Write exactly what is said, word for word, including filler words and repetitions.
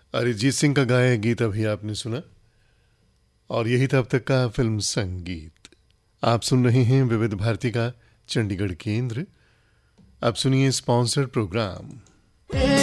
अरिजीत सिंह का गाया गीत अभी आपने सुना और यही था अब तक का फिल्म संगीत। आप सुन रहे हैं विविध भारती का चंडीगढ़ केंद्र। अब सुनिए स्पॉन्सर्ड प्रोग्राम।